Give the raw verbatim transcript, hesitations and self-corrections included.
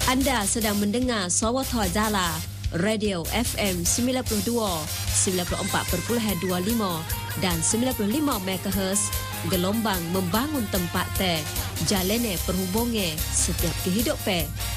Anda sedang mendengar Sawatha Jala, Radio F M sembilan puluh dua, sembilan puluh empat perpuluhan dua lima dan sembilan puluh lima megahertz, gelombang membangun tempat teh, jalene perhubungan setiap kehidupan.